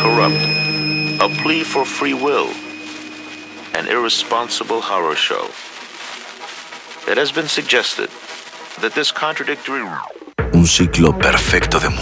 corrupt, a plea for free will, an irresponsible horror show. It has been suggested that this contradictory... Un ciclo perfecto de